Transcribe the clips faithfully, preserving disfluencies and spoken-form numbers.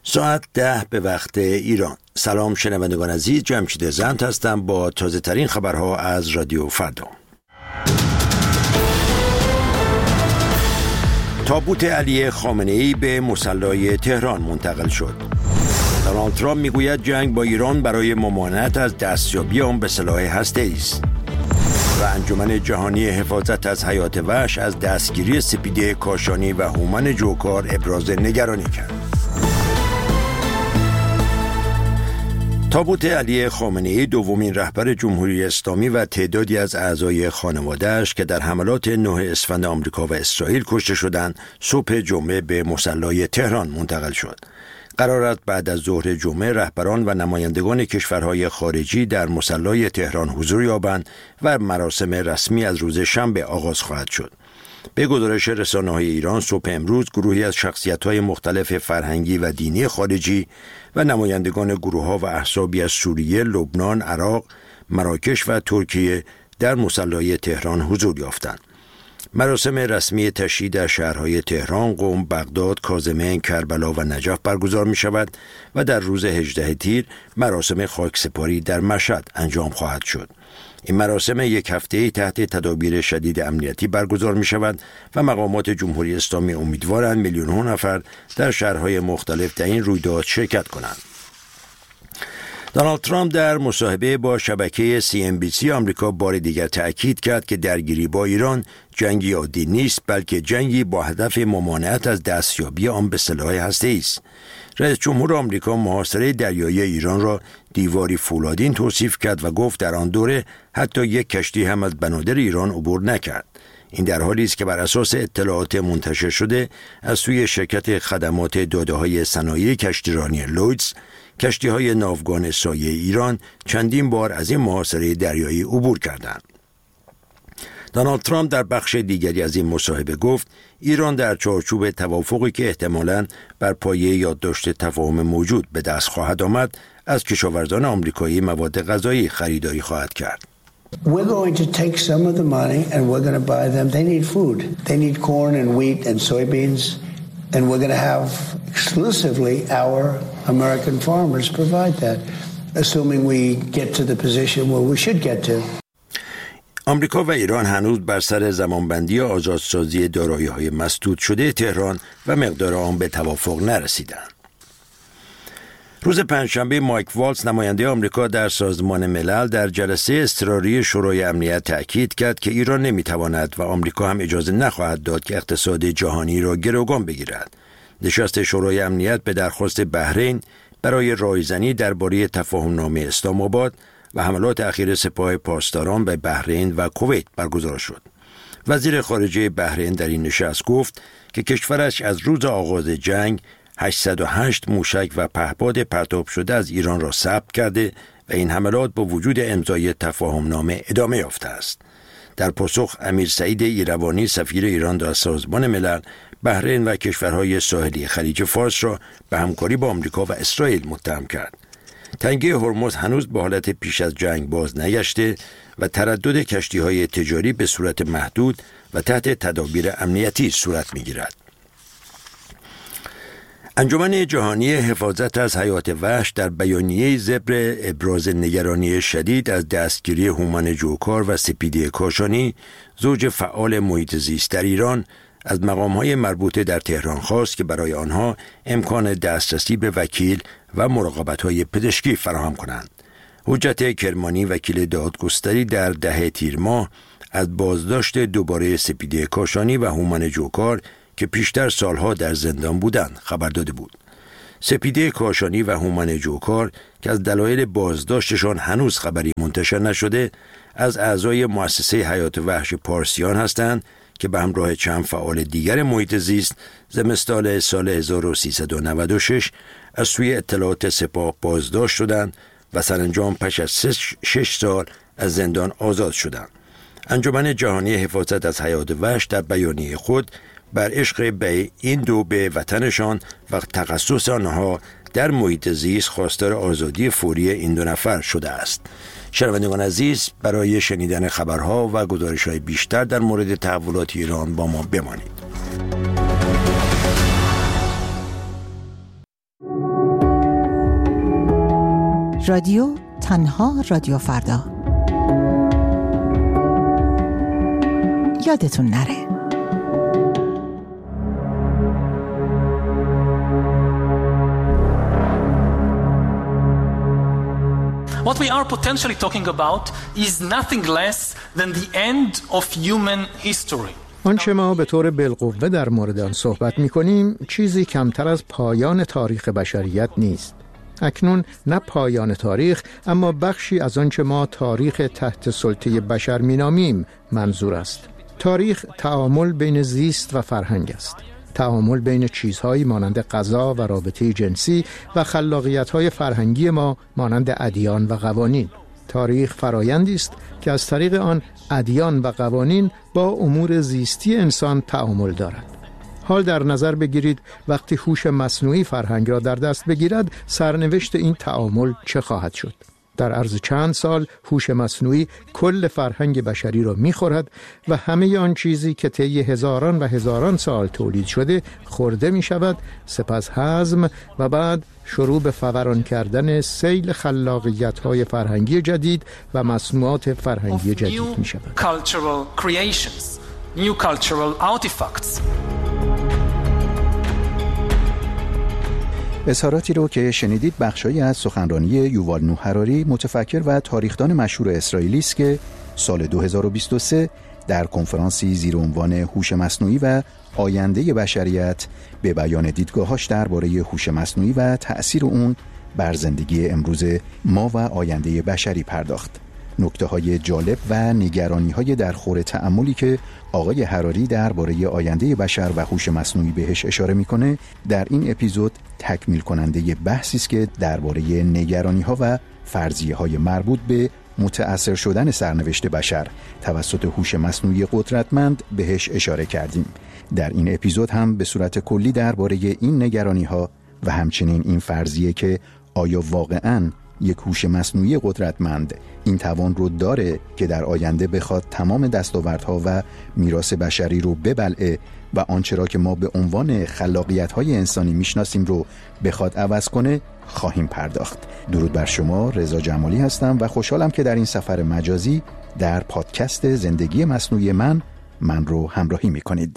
ساعت ده به وقت ایران. سلام شنوندگان عزیز، جمشید زند هستم با تازه ترین خبرها از رادیو فردا. تابوت علی خامنه‌ای به مصلی تهران منتقل شد. دونالد ترامپ میگوید جنگ با ایران برای ممانعت از دستیابی آن به سلاح هسته‌ای است. و انجمن جهانی حفاظت از حیات وحش از دستگیری سپیده کاشانی و هومن جوکار ابراز نگرانی کرد. تابوت علی خامنه‌ای، دومین رهبر جمهوری اسلامی و تعدادی از اعضای خانواده‌اش که در حملات نه اسفند آمریکا و اسرائیل کشته شدند، صبح جمعه به مصلی تهران منتقل شد. قرار است بعد از ظهر جمعه رهبران و نمایندگان کشورهای خارجی در مصلی تهران حضور یابند و مراسم رسمی از روز شنبه آغاز خواهد شد. به گزارش رسانه‌های ایران، صبح امروز گروهی از شخصیت‌های مختلف فرهنگی و دینی خارجی و نمایندگان گروه‌ها و احزابی از سوریه، لبنان، عراق، مراکش و ترکیه در مصلی تهران حضور یافتند. مراسم رسمی تشییع در شهرهای تهران، قم، بغداد، کاظمین، کربلا و نجف برگزار می شود و در روز هجدهم تیر مراسم خاکسپاری در مشهد انجام خواهد شد. این مراسم یک هفته‌ای تحت تدابیر شدید امنیتی برگزار می شود و مقامات جمهوری اسلامی امیدوارند میلیون‌ها نفر در شهرهای مختلف در این رویداد شرکت کنند. دونالد ترامپ در مصاحبه با شبکه سی ام بی سی آمریکا بار دیگر تأکید کرد که درگیری با ایران جنگی عادی نیست، بلکه جنگی با هدف ممانعت از دستیابی آن به سلاح هسته‌ای است. رئیس جمهور آمریکا محاصره دریایی ایران را دیواری فولادین توصیف کرد و گفت در آن دوره حتی یک کشتی هم از بنادر ایران عبور نکرد. این در حالی است که بر اساس اطلاعات منتشر شده از سوی شرکت خدمات داده‌های صنایع کشتیرانی لویدز، کشتی‌های ناوگان سایه ایران چندین بار از این محاصره دریایی عبور کردند. دونالد ترامپ در بخش دیگری از این مصاحبه گفت ایران در چارچوب توافقی که احتمالاً بر پایه یادداشت تفاهم موجود به دست خواهد آمد از کشاورزان آمریکایی مواد غذایی خریداری خواهد کرد. We're going to take some of the money and we're going to buy them. They need food. They need corn and wheat and soybeans. And we're going to have exclusively our American farmers provide that, assuming we get to the position where we should get to. آمریکا و ایران هنوز بر سر زمانبندی آزادسازی دارایی‌های مسدود شده تهران و مقدار آن به توافق نرسیدند. روز پنجشنبه مایک والتز، نماینده آمریکا در سازمان ملل، در جلسه اضطراری شورای امنیت تأکید کرد که ایران نمیتواند و آمریکا هم اجازه نخواهد داد که اقتصاد جهانی را گروگان بگیرد. نشست شورای امنیت به درخواست بحرین برای رایزنی درباره تفاهمنامه اسلام آباد و حملات اخیر سپاه پاسداران به بحرین و کویت برگزار شد. وزیر خارجه بحرین در این نشست گفت که کشورش از روز آغاز جنگ هشتصد و هشت موشک و پهپاد پرتاب شده از ایران را ثبت کرده و این حملات با وجود امضای تفاهمنامه ادامه یافته است. در پاسخ امیر سعید ایروانی، سفیر ایران در سازمان ملل، بحرین و کشورهای ساحلی خلیج فارس را به همکاری با آمریکا و اسرائیل متهم کرد. تنگه هرمز هنوز به حالت پیش از جنگ باز نگشته و تردد کشتی‌های تجاری به صورت محدود و تحت تدابیر امنیتی صورت می‌گیرد. انجمن جهانی حفاظت از حیات وحش در بیانیه ضمن ابراز نگرانی شدید از دستگیری هومن جوکار و سپیده کاشانی، زوج فعال محیط زیست در ایران، از مقام‌های مربوطه در تهران خواست که برای آنها امکان دسترسی به وکیل و مراقبت‌های پزشکی فراهم کنند. حجت کرمانی، وکیل دادگستری، در ده تیر ماه از بازداشت دوباره سپیده کاشانی و هومن جوکار که پیشتر سالها در زندان بودند خبر داده بود. سپیده کاشانی و هومن جوکار که از دلایل بازداشتشان هنوز خبری منتشر نشده، از اعضای مؤسسه حیات وحش پارسیان هستند که به همراه چند فعال دیگر محیط زیست زمستان سال هزار و سیصد و نود و شش از سوی اطلاعات سپاه بازداشت شدند و سرانجام پس از شش سال از زندان آزاد شدند. انجمن جهانی حفاظت از حیات وحش در بیانیه خود بر عشق به این دو به وطنشان و تخصص آنها در محیط زیست خواستار آزادی فوری این دو نفر شده است. شنوندگان عزیز، برای شنیدن خبرها و گزارش‌های بیشتر در مورد تحولات ایران با ما بمانید. رادیو تنها رادیو فردا. یادتون نره. What we are potentially talking about is nothing less than the end of human history. آنچه ما به طور بالقوه در مورد آن صحبت می‌کنیم چیزی کمتر از پایان تاریخ بشریت نیست. اکنون نه پایان تاریخ، اما بخشی از آنچه ما تاریخ تحت سلطه بشر می‌نامیم منظور است. تاریخ تعامل بین زیست و فرهنگ است. تعامل بین چیزهایی مانند غذا و رابطه جنسی و خلاقیت‌های فرهنگی ما مانند ادیان و قوانین. تاریخ فرایندی است که از طریق آن ادیان و قوانین با امور زیستی انسان تعامل دارد. حال در نظر بگیرید وقتی هوش مصنوعی فرهنگ را در دست بگیرد، سرنوشت این تعامل چه خواهد شد؟ در عرض چند سال هوش مصنوعی کل فرهنگ بشری را می‌خورد و همه آن چیزی که طی هزاران و هزاران سال تولید شده خورده می‌شود، سپس هضم و بعد شروع به فوران کردن سیل خلاقیت‌های فرهنگی جدید و مصنوعات فرهنگی جدید می‌شود. Cultural creations, new cultural artifacts. اظهاراتی رو که شنیدید بخشایی از سخنرانی یووال نوح هراری، متفکر و تاریخدان مشهور اسرائیلی است که سال دو هزار و بیست و سه در کنفرانسی زیر عنوان هوش مصنوعی و آینده بشریت به بیان دیدگاهاش درباره هوش مصنوعی و تأثیر اون بر زندگی امروز ما و آینده بشری پرداخت. نکته‌های جالب و نگرانی‌های در خور تأملی که آقای هراری درباره آینده بشر و هوش مصنوعی بهش اشاره می‌کنه در این اپیزود تکمیل کننده بحثی است که درباره نگرانی‌ها و فرضیه‌های مربوط به متأثر شدن سرنوشت بشر توسط هوش مصنوعی قدرتمند بهش اشاره کردیم. در این اپیزود هم به صورت کلی درباره این نگرانی‌ها و همچنین این فرضیه که آیا واقعاً یک هوش مصنوعی قدرتمند این توان رو داره که در آینده بخواد تمام دستاوردها و میراث بشری رو ببلعه و آنچه را که ما به عنوان خلاقیت‌های انسانی میشناسیم رو بخواد عوض کنه خواهیم پرداخت. درود بر شما، رضا جمالی هستم و خوشحالم که در این سفر مجازی در پادکست زندگی مصنوعی من من رو همراهی میکنید.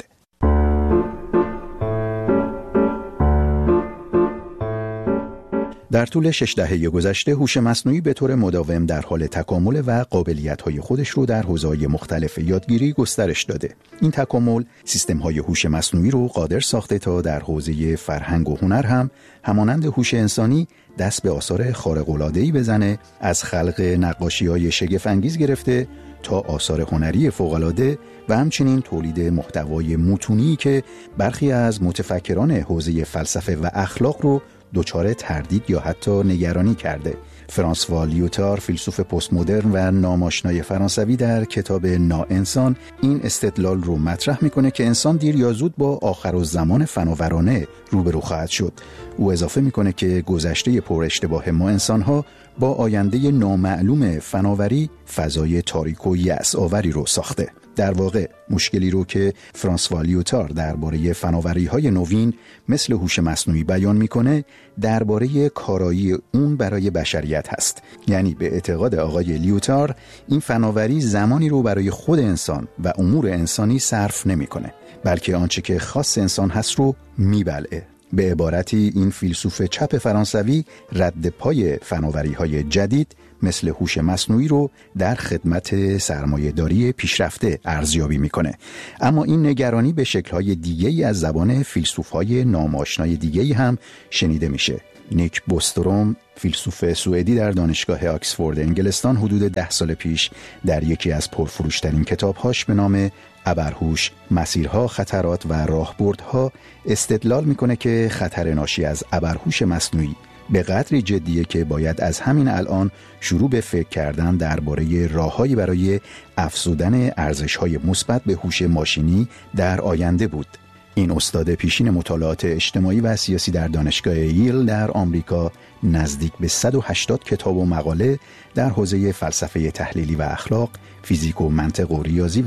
در طول شش دهه گذشته هوش مصنوعی به طور مداوم در حال تکامل و قابلیت‌های خودش رو در حوزه‌های مختلف یادگیری گسترش داده. این تکامل سیستم‌های هوش مصنوعی رو قادر ساخته تا در حوزه فرهنگ و هنر هم همانند هوش انسانی دست به آثار خارق‌العاده‌ای بزنه، از خلق نقاشی‌های شگفت‌انگیز گرفته تا آثار هنری فوق‌العاده و همچنین تولید محتوای متونی که برخی از متفکران حوزه فلسفه و اخلاق رو دچار تردید یا حتی نگرانی کرده. فرانسوا لیوتار، فیلسوف پست مدرن و ناماشنای فرانسوی، در کتاب ناانسان این استدلال رو مطرح میکنه که انسان دیر یا زود با آخرالزمان فناورانه روبرو خواهد شد. او اضافه میکنه که گذشته پر اشتباه ما انسانها با آینده نامعلوم فناوری فضای تاریک و یأس آوری رو ساخته. در واقع مشکلی رو که فرانسوا لیوتار درباره فناوری‌های نوین مثل هوش مصنوعی بیان میکنه درباره کارایی اون برای بشریت هست. یعنی به اعتقاد آقای لیوتار این فناوری زمانی رو برای خود انسان و امور انسانی صرف نمیکنه، بلکه آنچه که خاص انسان هست رو میبلعه. به عبارتی این فیلسوف چپ فرانسوی رد پای فناوری‌های جدید مثل هوش مصنوعی رو در خدمت سرمایه‌داری پیشرفته ارزیابی میکنه. اما این نگرانی به شکل‌های دیگه‌ای از زبان فیلسوف‌های ناماشنای دیگه‌ای هم شنیده میشه. نیک بوستروم، فیلسوف سوئدی، در دانشگاه آکسفورد انگلستان حدود ده سال پیش در یکی از پرفروشترین کتاب‌هاش به نام ابرهوش، مسیرها، خطرات و راهبردها استدلال میکنه که خطر ناشی از ابرهوش مصنوعی به قدری جدیه که باید از همین الان شروع به فکر کردن درباره راههایی برای افزودن ارزش‌های مثبت به هوش ماشینی در آینده بود. این استاد پیشین مطالعات اجتماعی و سیاسی در دانشگاه ییل در آمریکا نزدیک به صد و هشتاد کتاب و مقاله در حوزه فلسفه تحلیلی و اخلاق، فیزیک و منطق و ریاضی و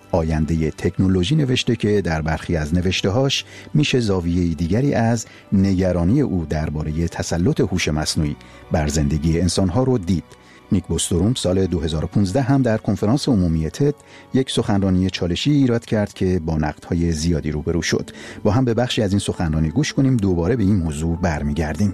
آینده تکنولوژی نوشته که در برخی از نوشته‌هاش میشه زاویه دیگری از نگرانی او درباره تسلط هوش مصنوعی بر زندگی انسان‌ها رو دید. نیک بوستروم سال دو هزار و پانزده هم در کنفرانس عمومی تد یک سخنرانی چالشی ایراد کرد که با نقدهای زیادی روبرو شد. با هم به بخشی از این سخنرانی گوش کنیم، دوباره به این موضوع برمیگردیم.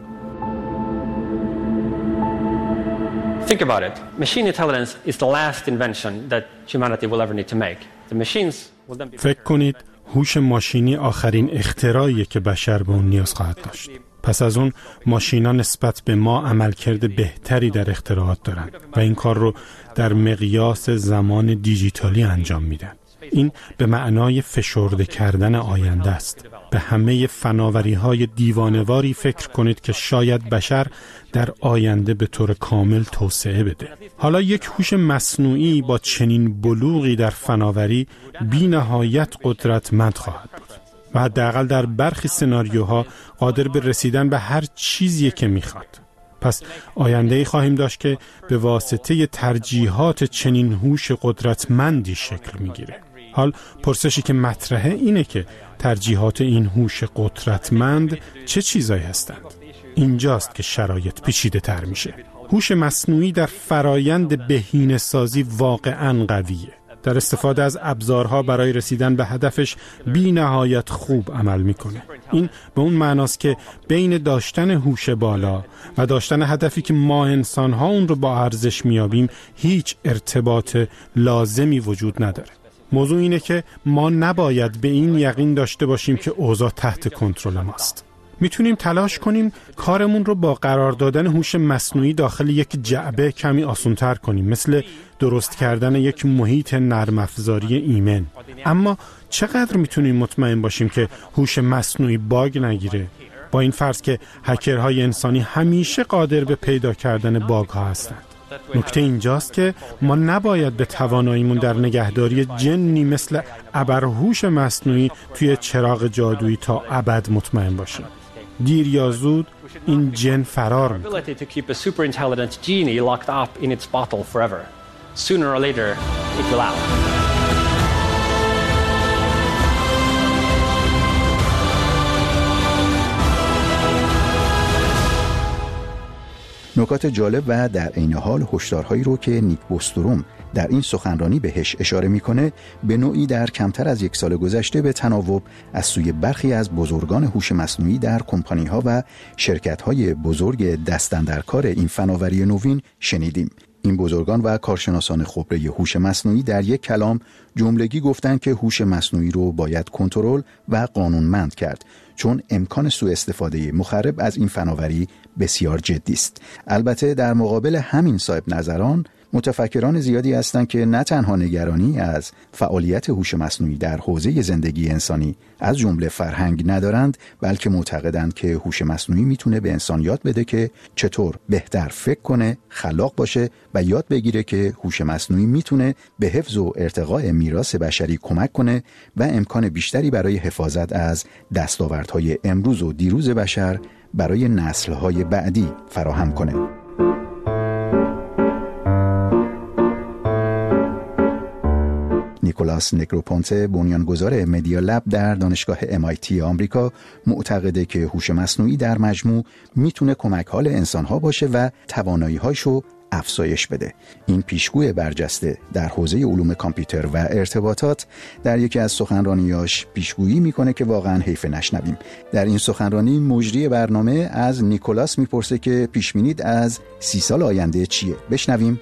Think about it. Machine intelligence is the last invention that humanity will ever need to make. The machines will then be... فکر کنید هوش ماشینی آخرین اختراعیه که بشر به اون نیاز خواهد داشت. پس از اون ماشینا نسبت به ما عملکرد بهتری در اختراعات دارن و این کار رو در مقیاس زمان دیجیتالی انجام میدن. این به معنای فشرده کردن آینده است. به همه فناوری‌های دیوانه‌واری فکر کنید که شاید بشر در آینده به طور کامل توسعه بده. حالا یک هوش مصنوعی با چنین بلوغی در فناوری بی نهایت قدرتمند خواهد بود و حداقل در برخی سناریوها قادر به رسیدن به هر چیزی که میخواد. پس آینده‌ای خواهیم داشت که به واسطه ترجیحات چنین هوش قدرتمندی شکل میگیره. حال پرسشی که مطرحه اینه که ترجیحات این هوش قدرتمند چه چیزایی هستند؟ اینجاست که شرایط پیچیده تر میشه. هوش مصنوعی در فرایند بهینه‌سازی واقعاً قویه. در استفاده از ابزارها برای رسیدن به هدفش بی نهایت خوب عمل میکنه. این به اون معناست که بین داشتن هوش بالا و داشتن هدفی که ما انسان‌ها اون رو با ارزش میابیم هیچ ارتباط لازمی وجود نداره. موضوع اینه که ما نباید به این یقین داشته باشیم که اوضاع تحت کنترل ماست. میتونیم تلاش کنیم کارمون رو با قرار دادن هوش مصنوعی داخل یک جعبه کمی آسان‌تر کنیم، مثل درست کردن یک محیط نرم افزاری ایمن. اما چقدر میتونیم مطمئن باشیم که هوش مصنوعی باگ نگیره؟ با این فرض که هکرهای انسانی همیشه قادر به پیدا کردن باگ ها هستند. نکته اینجاست که ما نباید به تواناییمون در نگهداری جنی مثل ابرهوش مصنوعی توی چراغ جادویی تا ابد مطمئن باشیم. دیر یا زود این جن فرار می‌کنه. نکات جالب و در عین حال هشدارهایی رو که نیک بوستروم در این سخنرانی بهش اشاره میکنه به نوعی در کمتر از یک سال گذشته به تناوب از سوی برخی از بزرگان هوش مصنوعی در کمپانی‌ها و شرکت‌های بزرگ دست‌اندرکار این فناوری نوین شنیدیم. این بزرگان و کارشناسان خبره هوش مصنوعی در یک کلام جملگی گفتند که هوش مصنوعی رو باید کنترل و قانونمند کرد، چون امکان سوء استفاده مخرب از این فناوری بسیار جدی است. البته در مقابل همین صاحب نظران متفکران زیادی هستند که نه تنها نگرانی از فعالیت هوش مصنوعی در حوزه زندگی انسانی از جمله فرهنگ ندارند، بلکه معتقدند که هوش مصنوعی میتونه به انسان یاد بده که چطور بهتر فکر کنه، خلاق باشه و یاد بگیره که هوش مصنوعی میتونه به حفظ و ارتقاء میراث بشری کمک کنه و امکان بیشتری برای حفاظت از دستاوردهای امروز و دیروز بشر برای نسل‌های بعدی فراهم کنه. نیکولاس نگروپونته، بنیانگذار مدیا لب در دانشگاه ام آی تی آمریکا، معتقده که هوش مصنوعی در مجموع میتونه کمک حال انسان‌ها باشه و توانایی‌هاشو افزایش بده. این پیشگوی برجسته در حوزه علوم کامپیوتر و ارتباطات در یکی از سخنرانیاش پیشگویی میکنه که واقعا حیف نشنویم. در این سخنرانی مجری برنامه از نیکولاس میپرسه که پیشبینیت از سی سال آینده چیه؟ بشنویم.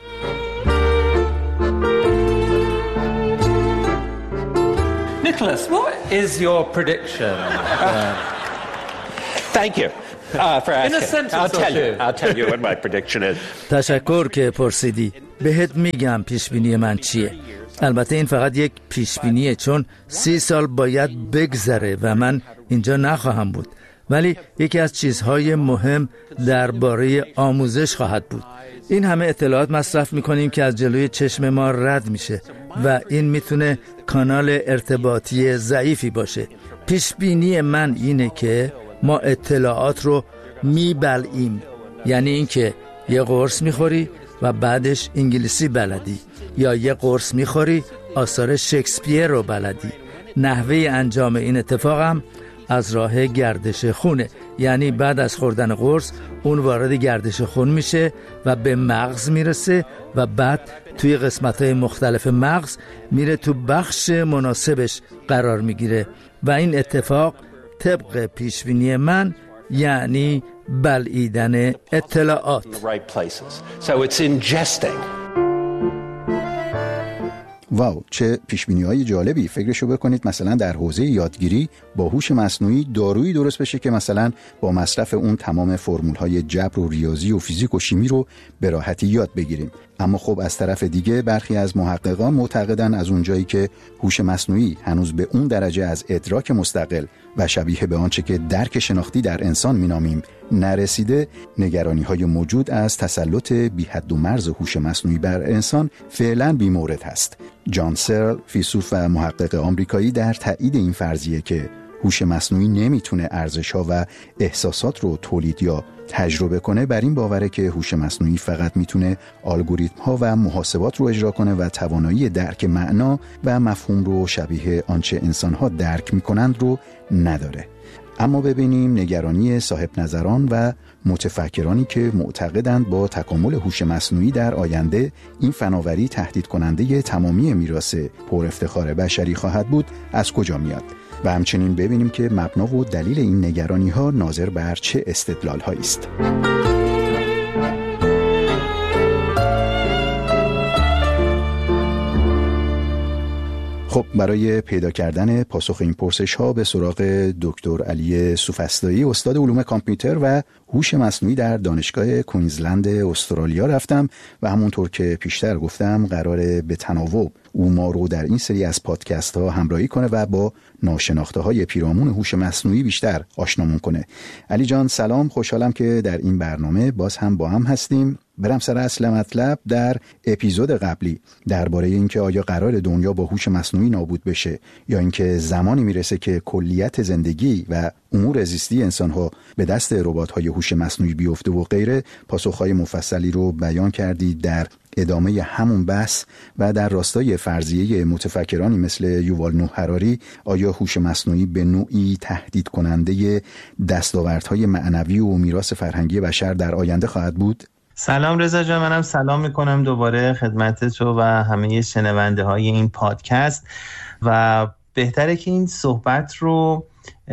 Nicholas, what is your prediction? uh, Thank you. Uh, for asking. In a sentence I'll tell you. I'll tell you what my prediction is. تشکر که پرسیدی. بهت میگم پیشبینی من چیه. البته این فقط یک پیشبینیه، چون سی سال باید بگذره و من اینجا نخواهم بود. ولی یکی از چیزهای مهم درباره آموزش خواهد بود. این همه اطلاعات مصرف میکنیم که از جلوی چشم ما رد میشه و این میتونه کانال ارتباطی ضعیفی باشه. پیشبینی من اینه که ما اطلاعات رو میبلعیم، یعنی اینکه یه قرص میخوری و بعدش انگلیسی بلدی، یا یه قرص میخوری آثار شکسپیر رو بلدی. نحوه انجام این اتفاق هم از راه گردش خونه، یعنی بعد از خوردن قرص اون وارد گردش خون میشه و به مغز میرسه و بعد توی قسمت‌های مختلف مغز میره تو بخش مناسبش قرار میگیره و این اتفاق طبق پیشبینی من یعنی بلعیدن اطلاعات. واو، چه پیشبینی‌های جالبی. فکرشو بکنید مثلا در حوزه یادگیری با هوش مصنوعی دارویی درست بشه که مثلا با مصرف اون تمام فرمول‌های جبر و ریاضی و فیزیک و شیمی رو به راحتی یاد بگیریم. اما خب از طرف دیگه برخی از محققان معتقدن از اونجایی که هوش مصنوعی هنوز به اون درجه از ادراک مستقل و شبیه به آنچه که درک شناختی در انسان مینامیم نرسیده، نگرانی‌های موجود از تسلط بی حد و مرز هوش مصنوعی بر انسان فعلا بی‌مورد هست. جان سرل، فیلسوف و محقق آمریکایی، در تایید این فرضیه که هوش مصنوعی نمیتونه ارزش‌ها و احساسات رو تولید یا تجربه کنه، بر این باوره که هوش مصنوعی فقط میتونه الگوریتم‌ها و محاسبات رو اجرا کنه و توانایی درک معنا و مفهوم رو شبیه آنچه انسان‌ها درک میکنند رو نداره. اما ببینیم نگرانی صاحب نظران و متفکرانی که معتقدند با تکامل هوش مصنوعی در آینده این فناوری تهدید کننده تمامی میراث پر افتخار بشری خواهد بود از کجا میاد و همچنین ببینیم که مبنا و دلیل این نگرانی ها ناظر بر چه استدلال هایی است. خب برای پیدا کردن پاسخ این پرسش ها به سراغ دکتر علی سوفسطایی، استاد علوم کامپیوتر و هوش مصنوعی در دانشگاه کوینزلند استرالیا رفتم و همونطور که پیشتر گفتم قراره به تناوب او ما رو در این سری از پادکست ها همراهی کنه و با ناشناخته های پیرامون هوش مصنوعی بیشتر آشنامون کنه. علی جان سلام، خوشحالم که در این برنامه باز هم با هم هستیم. برم سر اصل مطلب. در اپیزود قبلی درباره اینکه آیا قرار دنیا با هوش مصنوعی نابود بشه یا اینکه زمانی میرسه که کلیت زندگی و امور زیستی انسان‌ها به دست ربات‌های هوش مصنوعی بیفته و غیره، پاسخ‌های مفصلی رو بیان کردی در ادامه همون بحث و در راستای فرضیه متفکرانی مثل یووال نوح هراری، آیا هوش مصنوعی به نوعی تهدید کننده دستاوردهای معنوی و میراث فرهنگی بشر در آینده خواهد بود؟ سلام رضا جان، منم سلام میکنم دوباره خدمت تو و همه شنونده های این پادکست و بهتره که این صحبت رو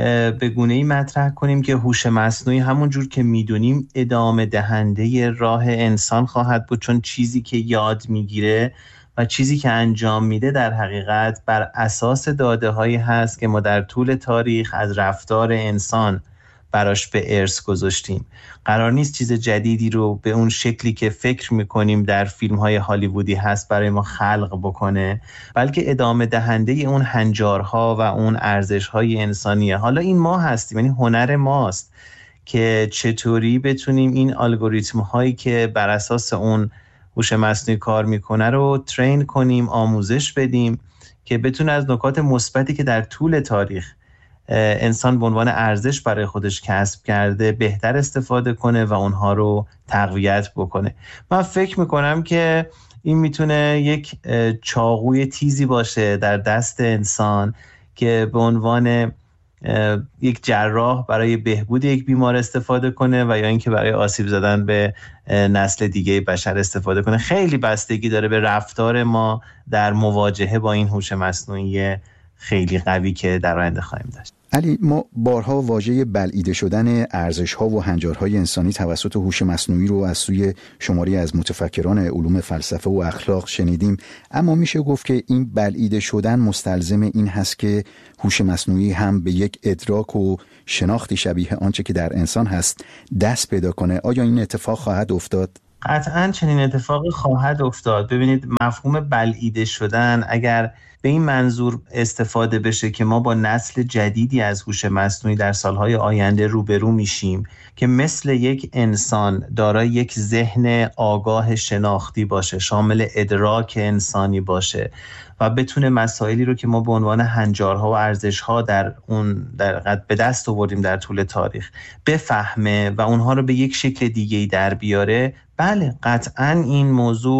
به گونه‌ای مطرح کنیم که هوش مصنوعی همون جور که میدونیم ادامه دهنده راه انسان خواهد بود، چون چیزی که یاد میگیره و چیزی که انجام میده در حقیقت بر اساس داده هایی هست که ما در طول تاریخ از رفتار انسان براش به ارث گذاشتیم. قرار نیست چیز جدیدی رو به اون شکلی که فکر میکنیم در فیلم های هالیوودی هست برای ما خلق بکنه، بلکه ادامه دهنده اون هنجارها و اون ارزشهای انسانیه. حالا این ما هستیم، یعنی هنر ماست که چطوری بتونیم این الگوریتم هایی که بر اساس اون هوش مصنوعی کار میکنه رو ترین کنیم، آموزش بدیم که بتونه از نکات مثبتی که در طول تاریخ انسان به عنوان ارزش برای خودش کسب کرده بهتر استفاده کنه و اونها رو تقویت بکنه. من فکر میکنم که این میتونه یک چاقوی تیزی باشه در دست انسان که به عنوان یک جراح برای بهبود یک بیمار استفاده کنه و یا اینکه برای آسیب زدن به نسل دیگه بشر استفاده کنه. خیلی بستگی داره به رفتار ما در مواجهه با این هوش مصنوعی خیلی قوی که در آینده خواهیم داشت. علی، ما بارها واژه بلعیده شدن ارزش‌ها و هنجارهای انسانی توسط هوش مصنوعی رو از سوی شماری از متفکران علوم فلسفه و اخلاق شنیدیم، اما میشه گفت که این بلعیده شدن مستلزم این هست که هوش مصنوعی هم به یک ادراک و شناختی شبیه آنچه که در انسان هست دست پیدا کنه. آیا این اتفاق خواهد افتاد؟ قطعاً چنین اتفاقی خواهد افتاد. ببینید، مفهوم بلعیده شدن اگر به این منظور استفاده بشه که ما با نسل جدیدی از هوش مصنوعی در سالهای آینده روبرو میشیم که مثل یک انسان دارای یک ذهن آگاه شناختی باشه، شامل ادراک انسانی باشه و بتونه مسائلی رو که ما به عنوان هنجارها و ارزشها در اون در قد به دست آوردیم در طول تاریخ بفهمه و اونها رو به یک شکل دیگه‌ای در بیاره، بله قطعاً این موضوع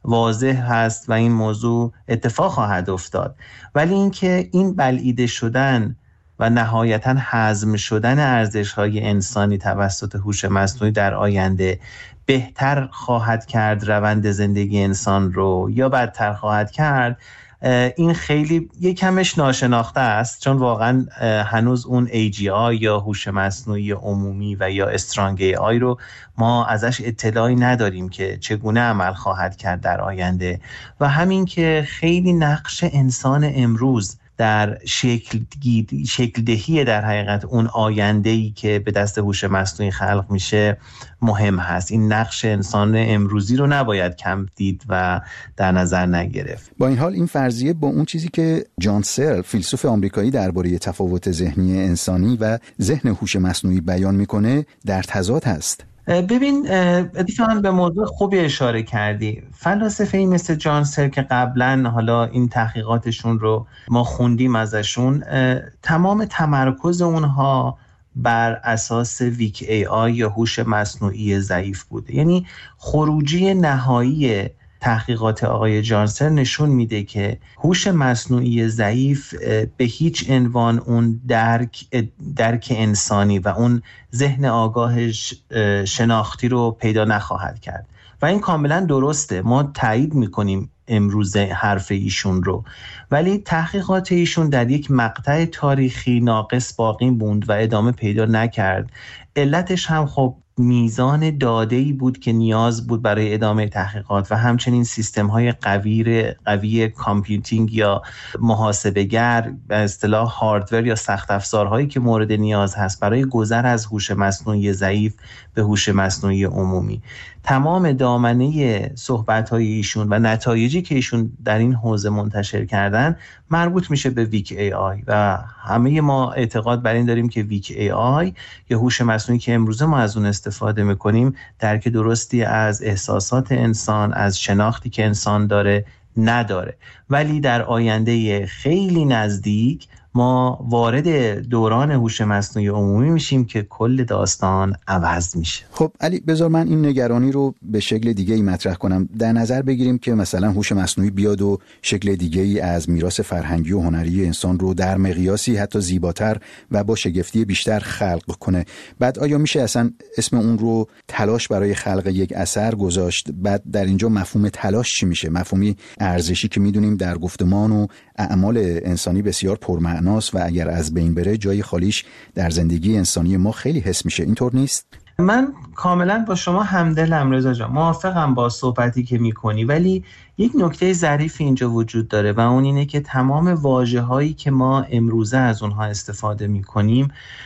واضح هست و این موضوع اتفاق خواهد افتاد. ولی اینکه این بلعیده شدن و نهایتاً هضم شدن ارزش‌های انسانی توسط هوش مصنوعی در آینده بهتر خواهد کرد روند زندگی انسان رو یا بدتر خواهد کرد، این خیلی یکمش ناشناخته است، چون واقعا هنوز اون ای جی آی یا هوش مصنوعی عمومی و یا استرانگ ای آی رو ما ازش اطلاعی نداریم که چگونه عمل خواهد کرد در آینده. و همین که خیلی نقش انسان امروز در شکل شکل دهی در حقیقت اون آینده‌ای که به دست هوش مصنوعی خلق میشه مهم هست. این نقش انسان امروزی رو نباید کم دید و در نظر نگرفت. با این حال این فرضیه با اون چیزی که جان سرل فیلسوف آمریکایی درباره تفاوت ذهنی انسانی و ذهن هوش مصنوعی بیان میکنه در تضاد هست. ببین اتفاقاً به موضوع خوبی اشاره کردی. فلاسفه‌ای مثل جان سرل که قبلا حالا این تحقیقاتشون رو ما خوندیم ازشون، تمام تمرکز اونها بر اساس ویک ای آی یا هوش مصنوعی ضعیف بوده. یعنی خروجی نهایی تحقیقات آقای جان سرل نشون میده که هوش مصنوعی ضعیف به هیچ عنوان اون درک درک انسانی و اون ذهن آگاه شناختی رو پیدا نخواهد کرد و این کاملا درسته. ما تایید میکنیم امروزه حرف ایشون رو، ولی تحقیقات ایشون در یک مقطع تاریخی ناقص باقی موند و ادامه پیدا نکرد. علتش هم خب میزان داده‌ای بود که نیاز بود برای ادامه تحقیقات و همچنین سیستم‌های قوی قوی کامپیوتینگ یا محاسبه‌گر به اصطلاح هاردور یا سخت افزارهایی که مورد نیاز هست برای گذر از هوش مصنوعی ضعیف به هوش مصنوعی عمومی. تمام دامنه صحبت‌های ایشون و نتایجی که ایشون در این حوزه منتشر کردن مربوط میشه به ویک ای آی و همه ما اعتقاد بر این داریم که ویک ای آی یا هوش مصنوعی که امروزه ما از اون استفاده میکنیم درک درستی از احساسات انسان، از شناختی که انسان داره نداره. ولی در آینده خیلی نزدیک ما وارد دوران هوش مصنوعی عمومی میشیم که کل داستان عوض میشه. خب علی، بذار من این نگرانی رو به شکل دیگه ای مطرح کنم. در نظر بگیریم که مثلا هوش مصنوعی بیاد و شکل دیگه ای از میراث فرهنگی و هنری انسان رو در مقیاسی حتی زیباتر و با شگفتی بیشتر خلق کنه. بعد آیا میشه اصلا اسم اون رو تلاش برای خلق یک اثر گذاشت؟ بعد در اینجا مفهوم تلاش چی میشه؟ مفهومی ارزشی که میدونیم در گفتمان و اعمال انسانی بسیار پرمعناست و اگر از بین بره جای خالیش در زندگی انسانی ما خیلی حس میشه. اینطور نیست؟ من کاملا با شما همدلم رضا جان، موافقم با صحبتی که میکنی، ولی یک نکته ظریفی اینجا وجود داره و اون اینه که تمام واژه‌هایی که ما امروزه از اونها استفاده میکنیم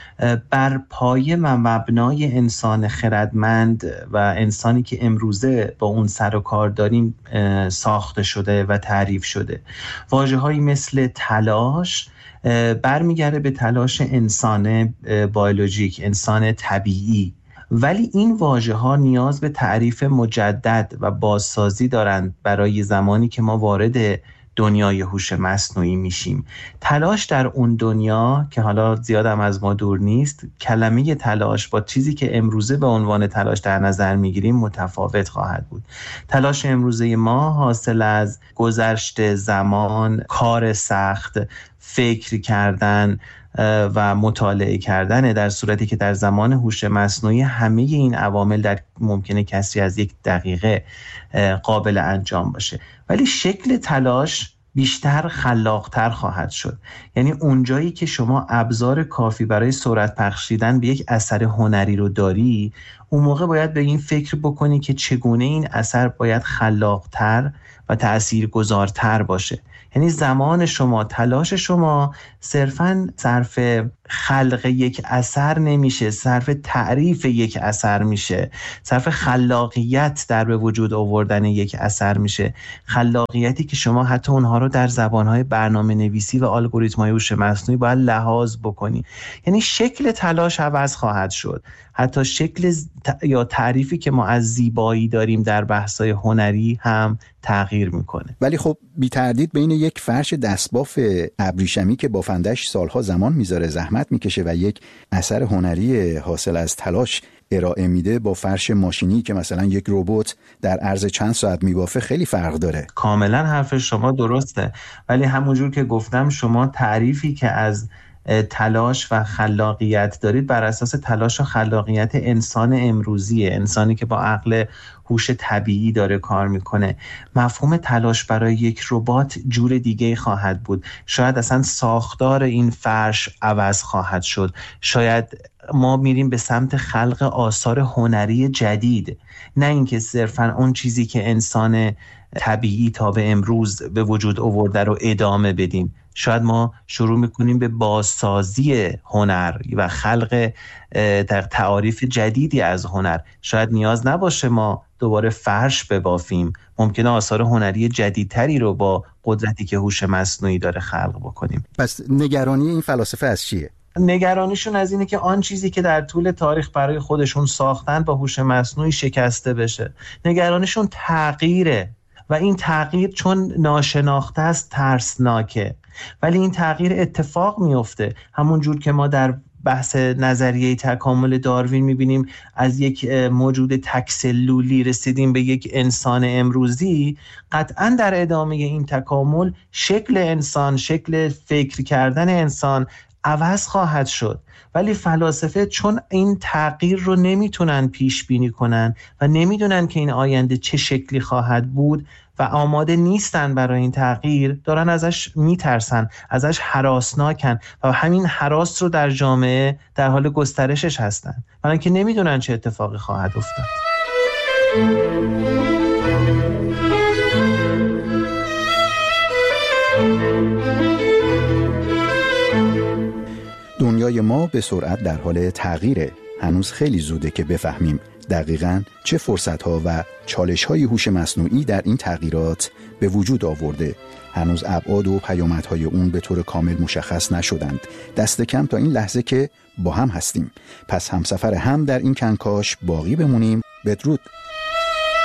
بر پایه و مبنای انسان خردمند و انسانی که امروزه با اون سر و کار داریم ساخته شده و تعریف شده. واژه‌هایی مثل تلاش برمیگرده به تلاش انسان بیولوژیک، انسان طبیعی، ولی این واژه‌ها نیاز به تعریف مجدد و بازسازی دارند برای زمانی که ما وارد دنیای هوش مصنوعی میشیم. تلاش در اون دنیا که حالا زیادم از ما دور نیست، کلمه تلاش با چیزی که امروزه به عنوان تلاش در نظر میگیریم متفاوت خواهد بود. تلاش امروزه ما حاصل از گذشت زمان، کار سخت، فکر کردن و مطالعه کردن، در صورتی که در زمان هوش مصنوعی همه این عوامل در ممکنه کسری از یک دقیقه قابل انجام باشه، ولی شکل تلاش بیشتر خلاقتر خواهد شد. یعنی اونجایی که شما ابزار کافی برای سرعت بخشیدن به یک اثر هنری رو داری، اون موقع باید به این فکر بکنی که چگونه این اثر باید خلاقتر و تأثیرگذارتر باشه. یعنی زمان شما، تلاش شما صرفاً صرف خلق یک اثر نمیشه، صرف تعریف یک اثر میشه، صرف خلاقیت در به وجود آوردن یک اثر میشه. خلاقیتی که شما حتی اونها رو در زبانهای برنامه نویسی و الگوریتم‌های هوش مصنوعی باید لحاظ بکنی. یعنی شکل تلاش عوض خواهد شد. حتی شکل یا تعریفی که ما از زیبایی داریم در بحث‌های هنری هم تغییر میکنه. ولی خب بی تردید بین یک فرش دستباف ابریشمی که بافندش سالها زمان میذاره، زحمت میکشه و یک اثر هنری حاصل از تلاش ارائه میده با فرش ماشینی که مثلا یک ربات در عرض چند ساعت میبافه خیلی فرق داره. کاملا حرف شما درسته، ولی همونجور که گفتم شما تعریفی که از تلاش و خلاقیت دارید بر اساس تلاش و خلاقیت انسان امروزیه، انسانی که با عقل هوش طبیعی داره کار میکنه. مفهوم تلاش برای یک ربات جور دیگه خواهد بود. شاید اصلا ساختار این فرش عوض خواهد شد. شاید ما میریم به سمت خلق آثار هنری جدید، نه اینکه صرفا اون چیزی که انسان طبیعی تا به امروز به وجود آورده رو ادامه بدیم. شاید ما شروع میکنیم به بازسازی هنر و خلق در تعاریف جدیدی از هنر. شاید نیاز نباشه ما دوباره فرش ببافیم، ممکنه آثار هنری جدیدتری رو با قدرتی که هوش مصنوعی داره خلق بکنیم. پس نگرانی این فلاسفه از چیه؟ نگرانیشون از اینه که آن چیزی که در طول تاریخ برای خودشون ساختن با هوش مصنوعی شکسته بشه. نگرانیشون تغییره و این تغییر چون ناشناخته است ترسناکه، ولی این تغییر اتفاق میفته. همون جور که ما در بحث نظریه تکامل داروین میبینیم از یک موجود تکسلولی رسیدیم به یک انسان امروزی، قطعا در ادامه این تکامل شکل انسان، شکل فکر کردن انسان عوض خواهد شد. ولی فلاسفه چون این تغییر رو نمیتونن پیش بینی کنن و نمیدونن که این آینده چه شکلی خواهد بود و آماده نیستن برای این تغییر، دارن ازش میترسن، ازش هراسناکن و همین هراس رو در جامعه در حال گسترشش هستن، برای اینکه نمیدونن چه اتفاقی خواهد افتاد. دنیای ما به سرعت در حال تغییره. هنوز خیلی زوده که بفهمیم دقیقاً چه فرصت‌ها و چالش‌های هوش مصنوعی در این تغییرات به وجود آورده. هنوز ابعاد و پیامدهای اون به طور کامل مشخص نشدند، دست کم تا این لحظه که با هم هستیم. پس همسفر هم در این کنکاش باقی بمونیم. بدرود.